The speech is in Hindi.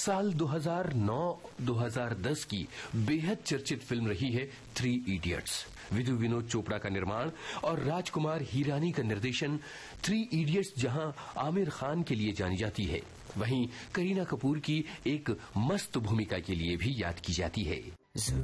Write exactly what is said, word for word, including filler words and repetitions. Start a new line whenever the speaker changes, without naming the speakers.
साल दो हज़ार नौ दो हज़ार दस की बेहद चर्चित फिल्म रही है थ्री इडियट्स। विधु विनोद चोपड़ा का निर्माण और राजकुमार हिरानी का निर्देशन। थ्री इडियट्स जहां आमिर खान के लिए जानी जाती है, वहीं करीना कपूर की एक मस्त भूमिका के लिए भी याद की जाती है।